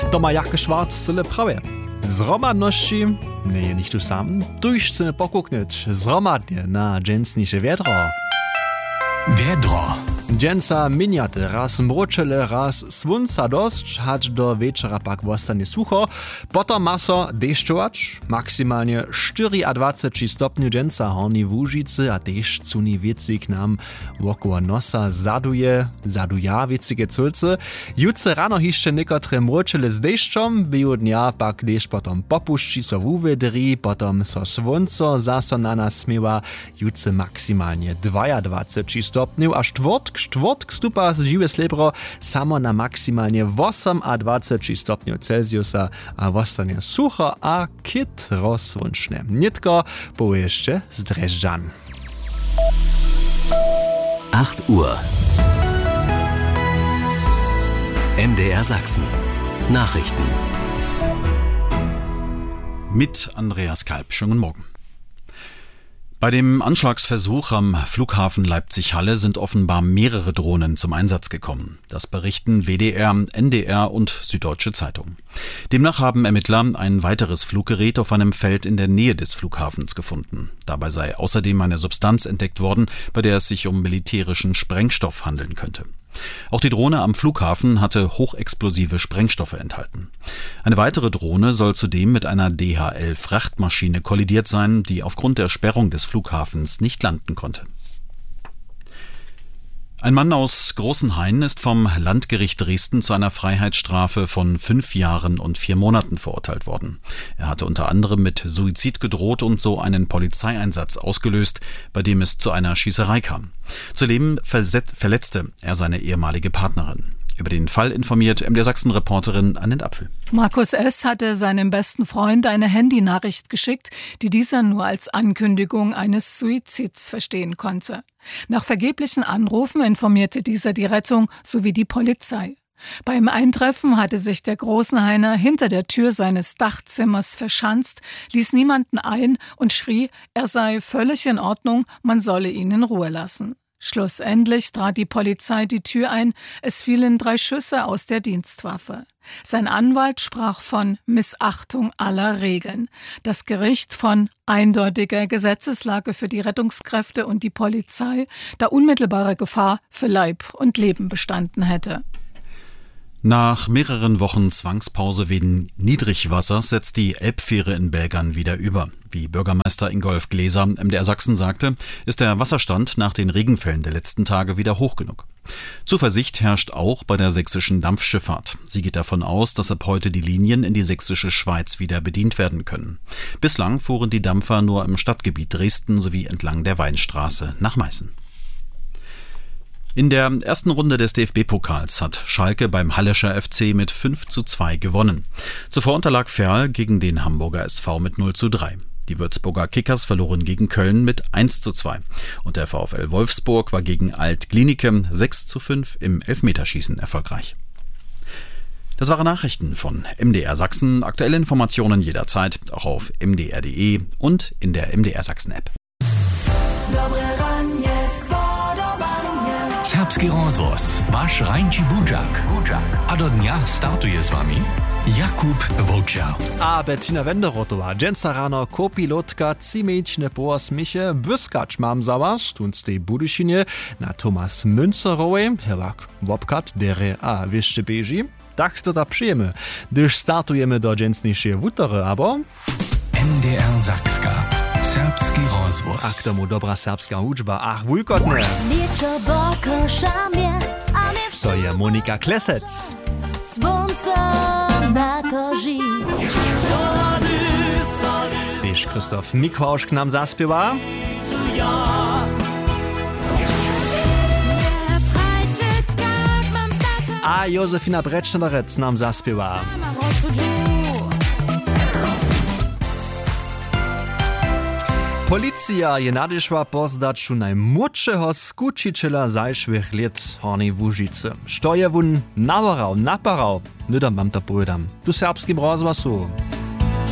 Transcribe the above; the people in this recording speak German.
To ma jakie szwarce prawie. Zromadności, nie, nicht tu sam, chcemy pokuknąć zromadnie na dżęsniejsze wiedro. Wiedro. Dżęsa miniaty, raz mroczele, raz słońca dość, hać do wieczora pak wostanie sucho, potem maso deszczować, maksymalnie 24 stopni dżęsa horni w Łużycy, a też cuni wiecik nam wokoło nosa zaduja wiecike culce. Jutce rano jeszcze niekotre mroczele z deszczom, bio dnia pak deszcz potom popuszczy so w uwedri, potom so słońco zaso na nas smiewa, jutce maksymalnie 22 stopni, a czwartk stupa żywe srebro samo na maksymalnie 28 stopni Celsiusa, a wostanie sucho a kit rozsłonczne. Nitko po jeszcze z Dreżdżan. 8 Uhr. MDR Sachsen. Nachrichten. Mit Andreas Kalb. Schönen Morgen. Bei dem Anschlagsversuch am Flughafen Leipzig-Halle sind offenbar mehrere Drohnen zum Einsatz gekommen. Das berichten WDR, NDR und Süddeutsche Zeitung. Demnach haben Ermittler ein weiteres Fluggerät auf einem Feld in der Nähe des Flughafens gefunden. Dabei sei außerdem eine Substanz entdeckt worden, bei der es sich um militärischen Sprengstoff handeln könnte. Auch die Drohne am Flughafen hatte hochexplosive Sprengstoffe enthalten. Eine weitere Drohne soll zudem mit einer DHL-Frachtmaschine kollidiert sein, die aufgrund der Sperrung des Flughafens nicht landen konnte. Ein Mann aus Großenhain ist vom Landgericht Dresden zu einer Freiheitsstrafe von 5 Jahren und 4 Monaten verurteilt worden. Er hatte unter anderem mit Suizid gedroht und so einen Polizeieinsatz ausgelöst, bei dem es zu einer Schießerei kam. Zudem verletzte er seine ehemalige Partnerin. Über den Fall informiert MDR Sachsen-Reporterin Annette Apfel. Markus S. hatte seinem besten Freund eine Handynachricht geschickt, die dieser nur als Ankündigung eines Suizids verstehen konnte. Nach vergeblichen Anrufen informierte dieser die Rettung sowie die Polizei. Beim Eintreffen hatte sich der Großenhainer hinter der Tür seines Dachzimmers verschanzt, ließ niemanden ein und schrie, er sei völlig in Ordnung, man solle ihn in Ruhe lassen. Schlussendlich trat die Polizei die Tür ein, es fielen 3 Schüsse aus der Dienstwaffe. Sein Anwalt sprach von Missachtung aller Regeln. Das Gericht von eindeutiger Gesetzeslage für die Rettungskräfte und die Polizei, da unmittelbare Gefahr für Leib und Leben bestanden hätte. Nach mehreren Wochen Zwangspause wegen Niedrigwassers setzt die Elbfähre in Belgern wieder über. Wie Bürgermeister Ingolf Gläser MDR Sachsen sagte, ist der Wasserstand nach den Regenfällen der letzten Tage wieder hoch genug. Zuversicht herrscht auch bei der sächsischen Dampfschifffahrt. Sie geht davon aus, dass ab heute die Linien in die sächsische Schweiz wieder bedient werden können. Bislang fuhren die Dampfer nur im Stadtgebiet Dresden sowie entlang der Weinstraße nach Meißen. In der ersten Runde des DFB-Pokals hat Schalke beim Hallischer FC mit 5:2 gewonnen. Zuvor unterlag Ferl gegen den Hamburger SV mit 0:3. Die Würzburger Kickers verloren gegen Köln mit 1:2. Und der VfL Wolfsburg war gegen Alt-Glienicke 6:5 im Elfmeterschießen erfolgreich. Das waren Nachrichten von MDR Sachsen. Aktuelle Informationen jederzeit auch auf mdr.de und in der MDR Sachsen-App. Serbski rozvoz, vaš Rajnči Budžak. A do dnia startuje s vami Jakub Volča. A Bettina Wenderotowa, dżęsa rano kopilotka cimejčne poosmiche, wyskacz mam za was, tunc tej Budyszynie, na Thomas Münzerowej, hewak wopkat, dere a wieszcze beži. Tak to da przyjemy, gdyż startujemy do dżęsniejszej wutery, abo... MDR Sakska. Serbski rozvoz. A k tomu dobra serbska hudžba, ach vujkotne. To je Monika Klesec. Słońce na koži. Wiesz, Krzysztof Mikłausz k nam zaspiewa. A Josefina Breczner-Rec nam zaspiewa. Policja je nadešła pozdać najmłodszego skučiteľa zajšłych lat Hornej Łużycy. Što je wun naparał, nie dam wam to povedam. Tu serbskim rozhlasu.